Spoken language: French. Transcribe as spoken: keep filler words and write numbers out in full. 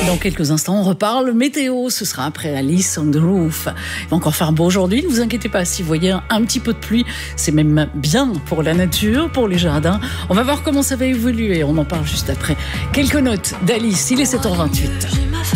Dans quelques instants, on reparle météo. Ce sera après Alice on the Roof. Il va encore faire beau aujourd'hui. Ne vous inquiétez pas, si vous voyez un petit peu de pluie, c'est même bien pour la nature, pour les jardins. On va voir comment ça va évoluer. On en parle juste après. Quelques notes d'Alice. Il est sept heures vingt-huit.